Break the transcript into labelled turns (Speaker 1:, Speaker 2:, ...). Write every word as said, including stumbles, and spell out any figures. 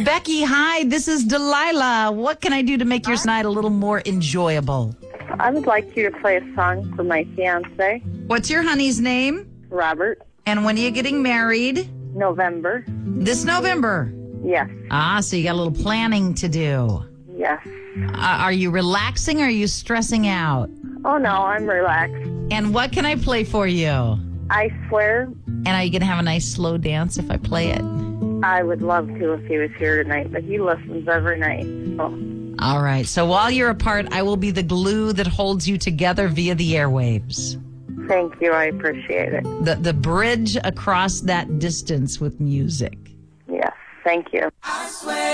Speaker 1: Becky, hi, this is Delilah. What can I do to make your night a little more enjoyable?
Speaker 2: I would like you to play a song for my fiance,
Speaker 1: What's your honey's name?
Speaker 2: Robert.
Speaker 1: And when are you getting married?
Speaker 2: November.
Speaker 1: This November.
Speaker 2: Yes.
Speaker 1: Ah, so you got a little planning to do.
Speaker 2: Yes.
Speaker 1: Uh, are you relaxing or are you stressing out?
Speaker 2: Oh, no, I'm relaxed.
Speaker 1: And what can I play for you?
Speaker 2: I swear
Speaker 1: And are you going to have a nice slow dance if I play it?
Speaker 2: I would love to if he was here tonight, but he listens every night. So.
Speaker 1: All right. So while you're apart, I will be the glue that holds you together via the airwaves.
Speaker 2: Thank you. I appreciate it.
Speaker 1: The, the bridge across that distance with music.
Speaker 2: Yes. Thank you.
Speaker 3: I swear.